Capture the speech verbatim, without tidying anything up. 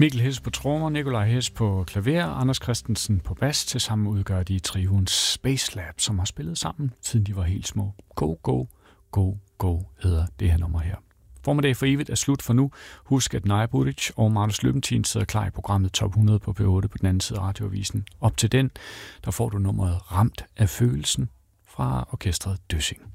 Mikkel Hess på trommer, Nikolaj Hess på klaver, Anders Christensen på bas. Tilsammen udgør de trioen Space Lab, som har spillet sammen, siden de var helt små. Go, go, go, go hedder det her nummer her. Formiddag for evigt er slut for nu. Husk, at Naja Buric og Magnus Løbentin sidder klar i programmet Top hundrede på P otte på den anden side af radioavisen. Op til den, der får du nummeret Ramt af følelsen fra orkestret Døssing.